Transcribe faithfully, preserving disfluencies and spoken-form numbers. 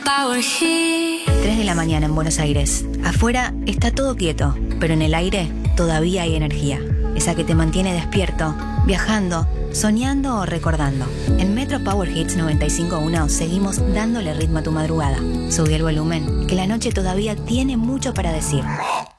tres de la mañana en Buenos Aires. Afuera está todo quieto, pero en el aire todavía hay energía. Esa que te mantiene despierto, viajando, soñando o recordando. En Metro Power Hits noventa y cinco punto uno seguimos dándole ritmo a tu madrugada. Subí el volumen, que la noche todavía tiene mucho para decir.